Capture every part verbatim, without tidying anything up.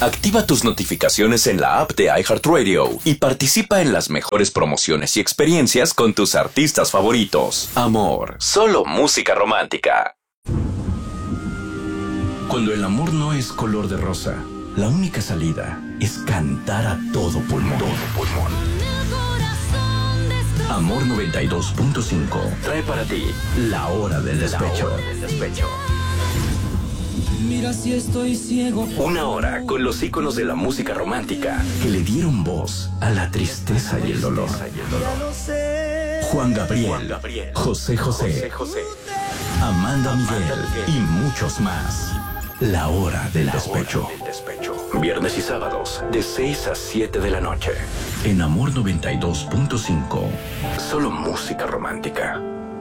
Activa tus notificaciones en la app de iHeartRadio y participa en las mejores promociones y experiencias con tus artistas favoritos. Amor, solo música romántica. Cuando el amor no es color de rosa, la única salida es cantar a todo pulmón. Todo pulmón. Amor noventa y dos punto cinco trae para ti La Hora del Despecho. La Hora del Despecho. Mira si estoy ciego. Una hora con los íconos de la música romántica que le dieron voz a la tristeza y el dolor. Juan Gabriel, José José, Amanda Miguel y muchos más. La Hora del Despecho. Viernes y sábados de seis a siete de la noche. En Amor noventa y dos punto cinco. Solo música romántica.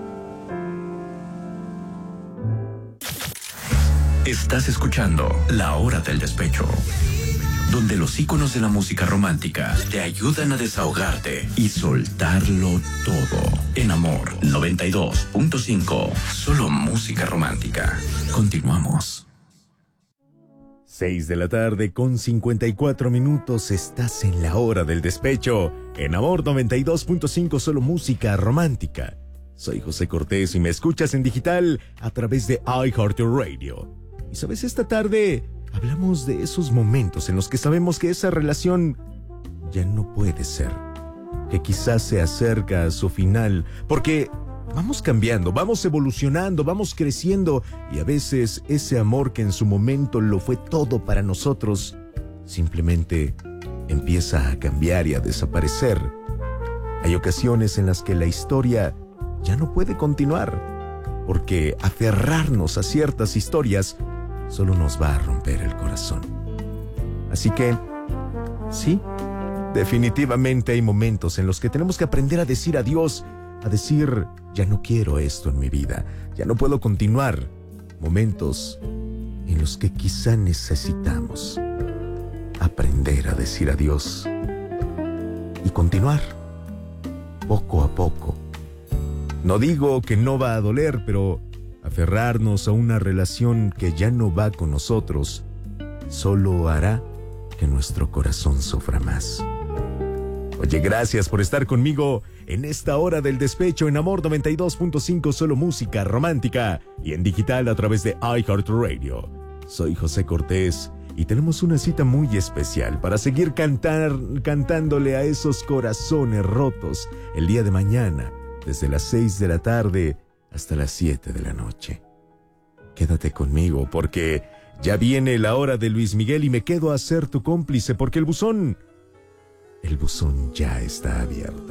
Estás escuchando La Hora del Despecho, donde los íconos de la música romántica te ayudan a desahogarte y soltarlo todo. En Amor noventa y dos punto cinco. Solo música romántica. Continuamos. seis de la tarde con cincuenta y cuatro minutos, estás en La Hora del Despecho, en Amor noventa y dos punto cinco, solo música romántica. Soy José Cortés y me escuchas en digital a través de iHeartRadio. Y sabes, esta tarde hablamos de esos momentos en los que sabemos que esa relación ya no puede ser, que quizás se acerca a su final, porque vamos cambiando, vamos evolucionando, vamos creciendo y a veces ese amor que en su momento lo fue todo para nosotros, simplemente empieza a cambiar y a desaparecer. Hay ocasiones en las que la historia ya no puede continuar, porque aferrarnos a ciertas historias solo nos va a romper el corazón. Así que, sí, definitivamente hay momentos en los que tenemos que aprender a decir adiós, a decir, ya no quiero esto en mi vida, ya no puedo continuar. Momentos en los que quizá necesitamos aprender a decir adiós y continuar poco a poco. No digo que no va a doler, pero aferrarnos a una relación que ya no va con nosotros solo hará que nuestro corazón sufra más. Oye, gracias por estar conmigo en esta Hora del Despecho en Amor noventa y dos punto cinco, solo música romántica y en digital a través de iHeartRadio. Soy José Cortés y tenemos una cita muy especial para seguir cantar, cantándole a esos corazones rotos el día de mañana, desde las seis de la tarde hasta las siete de la noche. Quédate conmigo porque ya viene la hora de Luis Miguel y me quedo a ser tu cómplice porque el buzón, el buzón ya está abierto.